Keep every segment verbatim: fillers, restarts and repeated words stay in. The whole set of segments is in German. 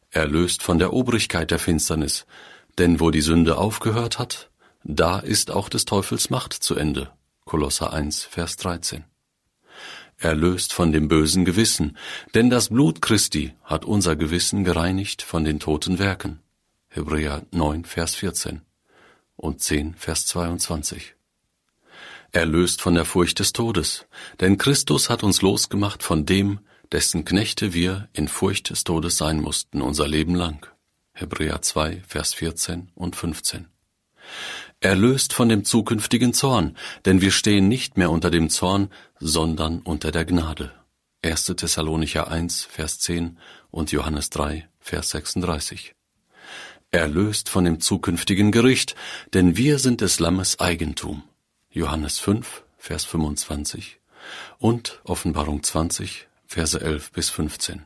erlöst von der Obrigkeit der Finsternis, denn wo die Sünde aufgehört hat, da ist auch des Teufels Macht zu Ende. Kolosser eins, Vers dreizehn. Erlöst von dem bösen Gewissen, denn das Blut Christi hat unser Gewissen gereinigt von den toten Werken. Hebräer neun, Vers vierzehn und zehn, Vers zweiundzwanzig. Erlöst von der Furcht des Todes, denn Christus hat uns losgemacht von dem, dessen Knechte wir in Furcht des Todes sein mussten unser Leben lang. Hebräer zwei, Vers vierzehn und fünfzehn. Erlöst von dem zukünftigen Zorn, denn wir stehen nicht mehr unter dem Zorn, sondern unter der Gnade. erster Thessalonicher eins, Vers zehn und Johannes drei, Vers sechsunddreißig. Erlöst von dem zukünftigen Gericht, denn wir sind des Lammes Eigentum. Johannes fünf, Vers fünfundzwanzig und Offenbarung zwanzig, Verse elf bis fünfzehn.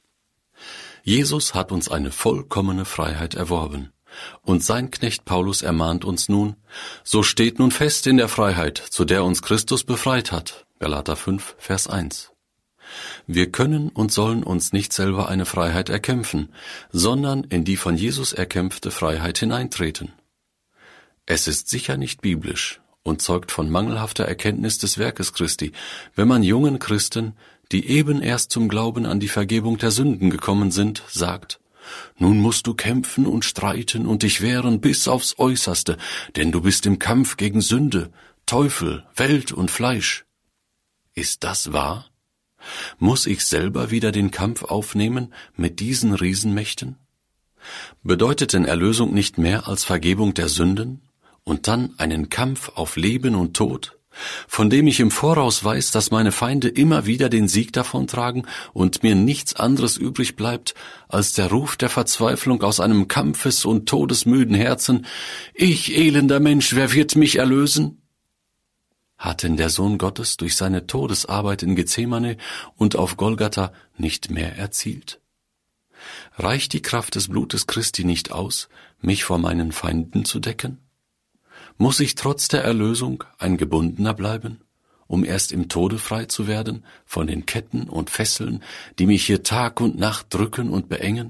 Jesus hat uns eine vollkommene Freiheit erworben. Und sein Knecht Paulus ermahnt uns nun, so steht nun fest in der Freiheit, zu der uns Christus befreit hat. Galater fünf, Vers eins. Wir können und sollen uns nicht selber eine Freiheit erkämpfen, sondern in die von Jesus erkämpfte Freiheit hineintreten. Es ist sicher nicht biblisch und zeugt von mangelhafter Erkenntnis des Werkes Christi, wenn man jungen Christen, die eben erst zum Glauben an die Vergebung der Sünden gekommen sind, sagt: Nun musst du kämpfen und streiten und dich wehren bis aufs Äußerste, denn du bist im Kampf gegen Sünde, Teufel, Welt und Fleisch. Ist das wahr? Muss ich selber wieder den Kampf aufnehmen mit diesen Riesenmächten? Bedeutet denn Erlösung nicht mehr als Vergebung der Sünden und dann einen Kampf auf Leben und Tod, von dem ich im Voraus weiß, dass meine Feinde immer wieder den Sieg davontragen und mir nichts anderes übrig bleibt, als der Ruf der Verzweiflung aus einem kampfes- und todesmüden Herzen: Ich, elender Mensch, wer wird mich erlösen? Hat denn der Sohn Gottes durch seine Todesarbeit in Gethsemane und auf Golgatha nicht mehr erzielt? Reicht die Kraft des Blutes Christi nicht aus, mich vor meinen Feinden zu decken? Muss ich trotz der Erlösung ein Gebundener bleiben, um erst im Tode frei zu werden von den Ketten und Fesseln, die mich hier Tag und Nacht drücken und beengen?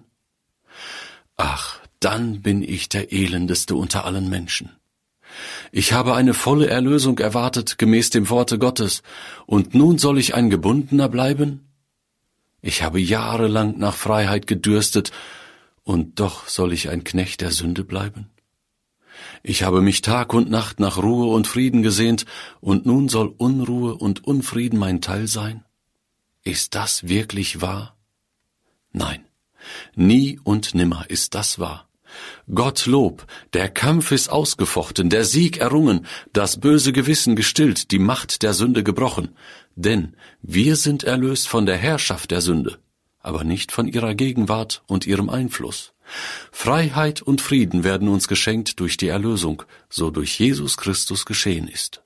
Ach, dann bin ich der Elendeste unter allen Menschen. Ich habe eine volle Erlösung erwartet, gemäß dem Worte Gottes, und nun soll ich ein Gebundener bleiben? Ich habe jahrelang nach Freiheit gedürstet, und doch soll ich ein Knecht der Sünde bleiben? Ich habe mich Tag und Nacht nach Ruhe und Frieden gesehnt, und nun soll Unruhe und Unfrieden mein Teil sein? Ist das wirklich wahr? Nein, nie und nimmer ist das wahr. Gottlob, der Kampf ist ausgefochten, der Sieg errungen, das böse Gewissen gestillt, die Macht der Sünde gebrochen. Denn wir sind erlöst von der Herrschaft der Sünde, aber nicht von ihrer Gegenwart und ihrem Einfluss. Freiheit und Frieden werden uns geschenkt durch die Erlösung, so durch Jesus Christus geschehen ist.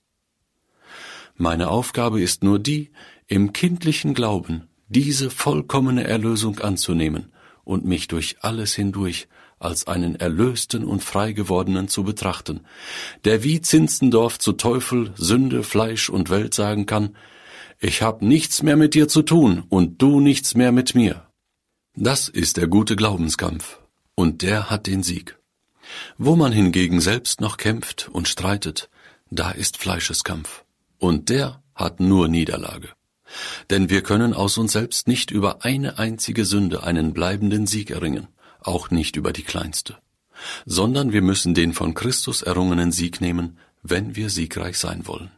Meine Aufgabe ist nur die, im kindlichen Glauben diese vollkommene Erlösung anzunehmen und mich durch alles hindurch als einen Erlösten und Freigewordenen zu betrachten, der wie Zinzendorf zu Teufel, Sünde, Fleisch und Welt sagen kann: Ich hab nichts mehr mit dir zu tun und du nichts mehr mit mir. Das ist der gute Glaubenskampf. Und der hat den Sieg. Wo man hingegen selbst noch kämpft und streitet, da ist Fleischeskampf. Und der hat nur Niederlage. Denn wir können aus uns selbst nicht über eine einzige Sünde einen bleibenden Sieg erringen, auch nicht über die kleinste. Sondern wir müssen den von Christus errungenen Sieg nehmen, wenn wir siegreich sein wollen.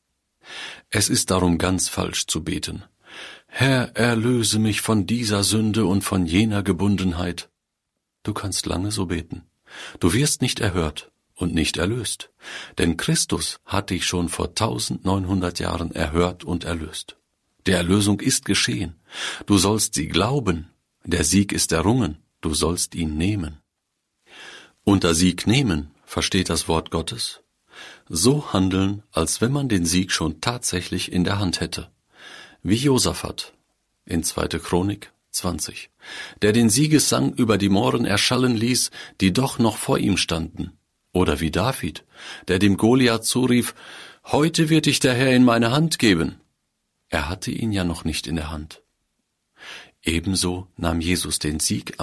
Es ist darum ganz falsch zu beten: Herr, erlöse mich von dieser Sünde und von jener Gebundenheit. Du kannst lange so beten. Du wirst nicht erhört und nicht erlöst, denn Christus hat dich schon vor neunzehnhundert Jahren erhört und erlöst. Der Erlösung ist geschehen. Du sollst sie glauben. Der Sieg ist errungen. Du sollst ihn nehmen. Unter Sieg nehmen versteht das Wort Gottes: So handeln, als wenn man den Sieg schon tatsächlich in der Hand hätte. Wie Josaphat in zweiter Chronik zwanzig, der den Siegessang über die Mohren erschallen ließ, die doch noch vor ihm standen. Oder wie David, der dem Goliath zurief: Heute wird dich der Herr in meine Hand geben. Er hatte ihn ja noch nicht in der Hand. Ebenso nahm Jesus den Sieg